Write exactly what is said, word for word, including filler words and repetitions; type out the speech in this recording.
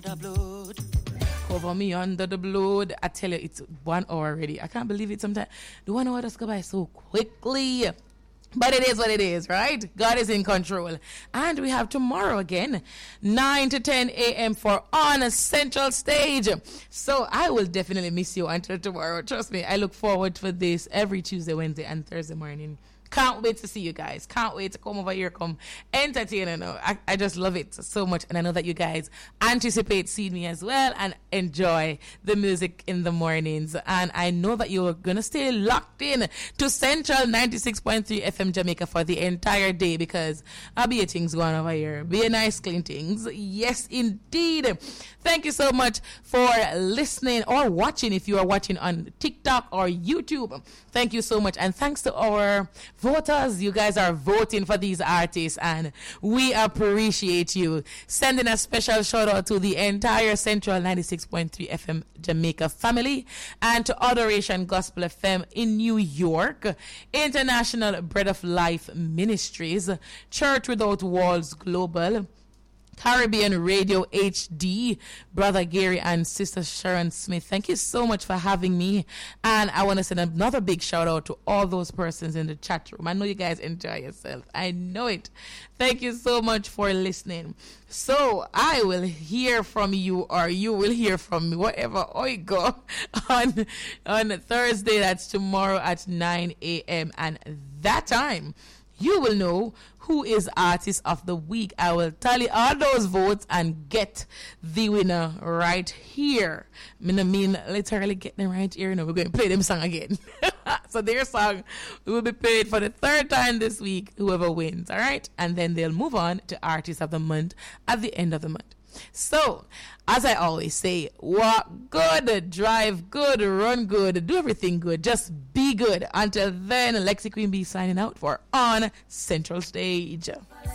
The blood. Cover me under the blood. I tell you, it's one hour already. I can't believe it sometimes. The one hour just go by so quickly. But it is what it is, right? God is in control. And we have tomorrow again, nine to ten a.m. for On a Central Stage. So I will definitely miss you until tomorrow. Trust me, I look forward for this every Tuesday, Wednesday, and Thursday morning. Can't wait to see you guys. Can't wait to come over here, come entertain. You know, I, I just love it so much. And I know that you guys anticipate seeing me as well and enjoy the music in the mornings. And I know that you're going to stay locked in to Central ninety-six point three F M Jamaica for the entire day because I'll be a things going over here. Be a nice, clean things. Yes, indeed. Thank you so much for listening or watching if you are watching on TikTok or YouTube. Thank you so much. And thanks to our voters. You guys are voting for these artists and we appreciate you. Sending a special shout out to the entire Central ninety-six point three F M Jamaica family and to Adoration Gospel F M in New York, International Bread of Life Ministries, Church Without Walls Global, Caribbean Radio H D, Brother Gary and Sister Sharon Smith. Thank you so much for having me. And I want to send another big shout out to all those persons in the chat room. I know you guys enjoy yourself. I know it. Thank you so much for listening. So I will hear from you or you will hear from me, whatever I go, on, on Thursday. That's tomorrow at nine a.m. And that time, you will know who is Artist of the Week. I will tally all those votes and get the winner right here. I mean, literally getting right here. No, we're going to play them song again. So their song will be played for the third time this week, whoever wins, all right? And then they'll move on to Artist of the Month at the end of the month. So, as I always say, walk good, drive good, run good, do everything good, just be good. Until then, Lexi Queen B signing out for On Central Stage.